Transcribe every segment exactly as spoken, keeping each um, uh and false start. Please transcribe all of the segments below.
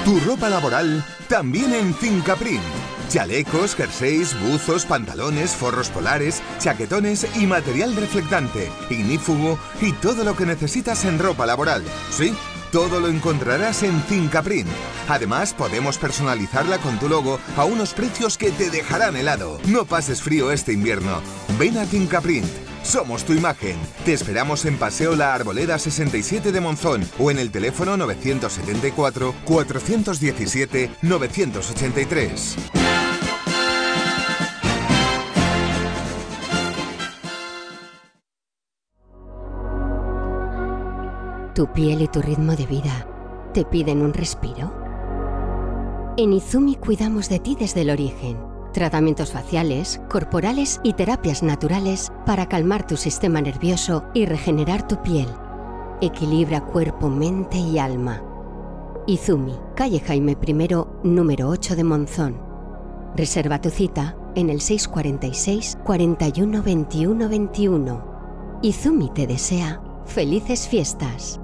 Tu ropa laboral también en Fincaprint. Chalecos, jerseys, buzos, pantalones, forros polares, chaquetones y material reflectante, ignífugo y todo lo que necesitas en ropa laboral. Sí, todo lo encontrarás en Fincaprint. Además, podemos personalizarla con tu logo a unos precios que te dejarán helado. No pases frío este invierno. Ven a Fincaprint. Somos tu imagen. Te esperamos en Paseo La Arboleda sesenta y siete de Monzón o en el teléfono novecientos setenta y cuatro, cuatrocientos diecisiete, novecientos ochenta y tres. ¿Tu piel y tu ritmo de vida te piden un respiro? En Izumi cuidamos de ti desde el origen. Tratamientos faciales, corporales y terapias naturales para calmar tu sistema nervioso y regenerar tu piel. Equilibra cuerpo, mente y alma. Izumi, calle Jaime primero, número ocho de Monzón. Reserva tu cita en el seis cuatro seis, cuarenta y uno, veintiuno, veintiuno. Izumi te desea felices fiestas.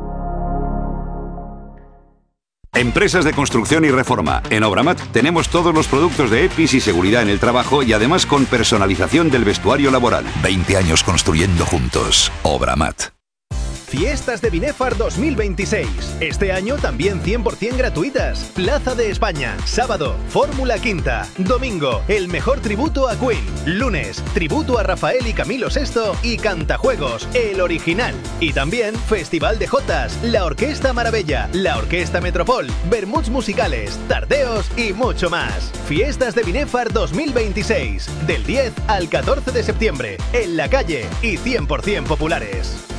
Empresas de construcción y reforma. En Obramat tenemos todos los productos de EPIs y seguridad en el trabajo y además con personalización del vestuario laboral. veinte años construyendo juntos. Obramat. Fiestas de Binefar dos mil veintiséis. Este año también cien por ciento gratuitas. Plaza de España. Sábado, Fórmula Quinta. Domingo, el mejor tributo a Queen. Lunes, tributo a Rafael y Camilo sexto y Cantajuegos, el original. Y también Festival de Jotas, la Orquesta Maravilla, la Orquesta Metropol, Bermuds musicales, tardeos y mucho más. Fiestas de Binefar dos mil veintiséis. Del diez al catorce de septiembre. En la calle y cien por ciento populares.